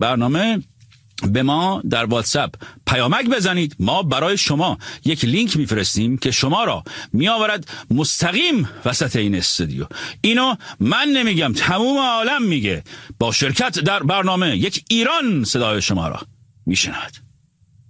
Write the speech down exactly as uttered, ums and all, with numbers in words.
برنامه به ما در واتساپ پیامک بزنید. ما برای شما یک لینک میفرستیم که شما را میآورد مستقیم وسط این استودیو. اینو من نمیگم، تمام عالم میگه. با شرکت در برنامه یک ایران صدای شما را میشنود.